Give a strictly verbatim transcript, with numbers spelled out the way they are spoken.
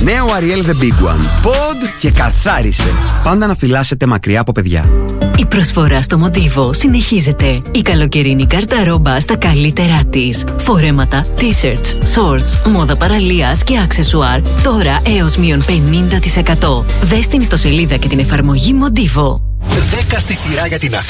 Νέο Ariel The Big One. Pod και καθάρισε. Πάντα να φυλάσσετε μακριά από παιδιά. Η προσφορά στο Μοντίβο συνεχίζεται. Η καλοκαιρινή κάρτα ρόμπα στα καλύτερά της. Φορέματα, t-shirts, shorts, μόδα παραλίας και αξεσουάρ. Τώρα έως μείον πενήντα τοις εκατό. Δες την ιστοσελίδα και την εφαρμογή Μοντίβο. δέκα στη σειρά για την Αθήνα.